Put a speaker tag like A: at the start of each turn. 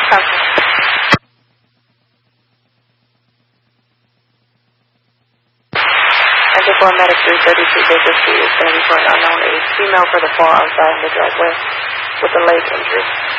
A: Copy. And for medic 332 Baker Street is going to be for an unknown age female for the fall outside in the driveway with a leg injury.